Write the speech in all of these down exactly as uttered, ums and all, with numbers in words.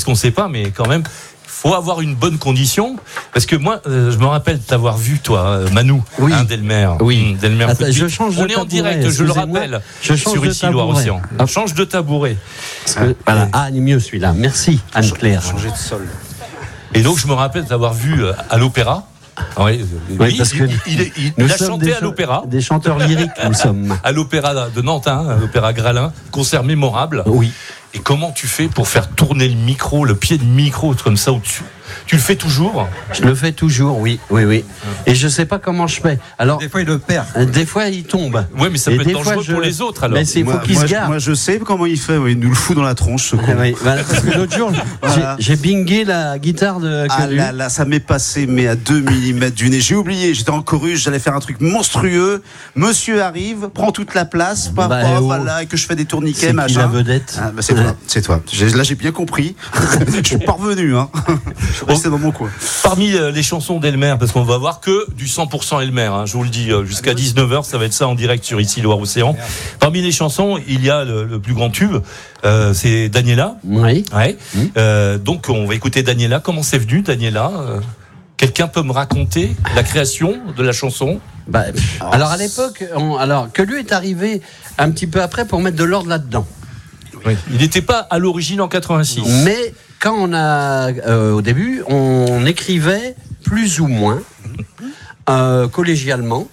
parce qu'on sait pas, mais quand même, faut avoir une bonne condition. Parce que moi, euh, je me rappelle t'avoir vu, toi, euh, Manu, oui. hein, Delmer. Oui. Mmh, Delmer. Attends, je change de On est en tabouret, direct, je le rappelle, je change sur de ici Loire-Océan. tabouret. Change de tabouret. Ah, voilà. Ah, il est mieux celui-là. Merci, Anne-Claire. Changer de sol. Et donc, je me rappelle t'avoir vu euh, à l'opéra. Oui, oui, parce que il, il, il, nous il a sommes chanté des à l'opéra. Des chanteurs lyriques, nous sommes. À l'opéra de Nantes, hein, à l'opéra Gralin, concert mémorable. Oui. Et comment tu fais pour faire tourner le micro, le pied de micro comme ça au-dessus? Tu le fais toujours? Je le fais toujours, oui, oui, oui. Et je sais pas comment je fais. Alors, des fois, il le perd. Des fois, il tombe. Oui, mais ça et peut être dangereux je... pour les autres, alors. Mais c'est faut qu'il se gare. Moi, je sais comment il fait. Oui, il nous le fout dans la tronche, ce con. Oui, voilà, parce que l'autre jour, voilà. j'ai, j'ai bingé la guitare de. Ah là là, ça m'est passé, mais à deux millimètres du nez. J'ai oublié, j'étais en chorus, j'allais faire un truc monstrueux. Monsieur arrive, prend toute la place, papa, bah, oh, voilà, et que je fais des tourniquets, c'est machin. Qui la vedette. Ah, bah, c'est toi, c'est toi. J'ai, là, j'ai bien compris. Je suis parvenu, hein. Je suis resté dans mon coin. Parmi euh, les chansons d'Elmer, parce qu'on va voir que du cent pour cent Elmer, hein, je vous le dis, euh, jusqu'à dix-neuf heures, ça va être ça en direct sur ici Loire-Océan. Parmi les chansons, il y a le, le plus grand tube, euh, c'est Daniela. Oui. Ouais. Mmh. Euh, donc on va écouter Daniela. Comment c'est venu, Daniela? euh, Quelqu'un peut me raconter la création de la chanson? Bah, alors à l'époque, on, alors que lui est arrivé un petit peu après pour mettre de l'ordre là-dedans. Oui. Il n'était pas à l'origine en quatre-vingt-six. Mais quand on a, euh, au début, on écrivait plus ou moins euh, collégialement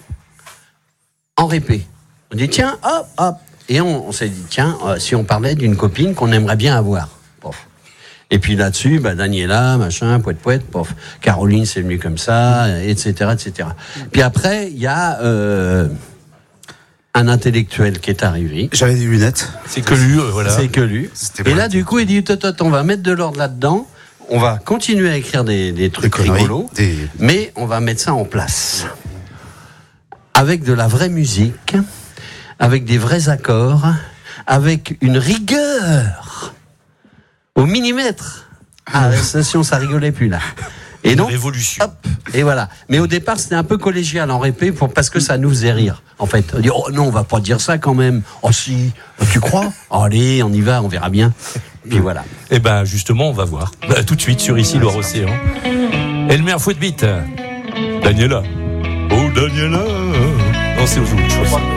en répé. On dit tiens, hop, hop, et on, on s'est dit tiens, euh, si on parlait d'une copine qu'on aimerait bien avoir. Pof. Et puis là-dessus, bah, Daniela, machin, poète poète, pof. Caroline, c'est venu comme ça, et cetera, et cetera. Puis après, il y a euh, un intellectuel qui est arrivé. J'avais des lunettes. C'est que lui, euh, voilà. C'est que lui. Et là, du coup, il dit, tot, on va mettre de l'ordre là-dedans. On va continuer à écrire des, des trucs des rigolos, des... mais on va mettre ça en place. Avec de la vraie musique, avec des vrais accords, avec une rigueur au millimètre. Ah, la station, ça rigolait plus, là. Et donc, révolution. Hop, et voilà. Mais au départ, c'était un peu collégial en répé pour, parce que ça nous faisait rire. En fait, on dit, oh non, on va pas dire ça quand même. Oh si, tu crois? Oh, allez, on y va, on verra bien. Puis voilà. Et ben justement, on va voir. Bah, tout de suite sur ici Loire-Océan. Elmer Footbeat. Daniela. Oh Daniela. Non, c'est autre chose.